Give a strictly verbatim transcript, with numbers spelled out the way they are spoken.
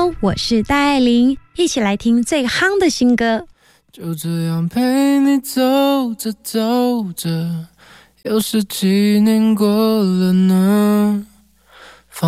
好，我是戴爱玲，一起来听最夯的新歌。 就这样陪你走着走着，有十几年过了呢。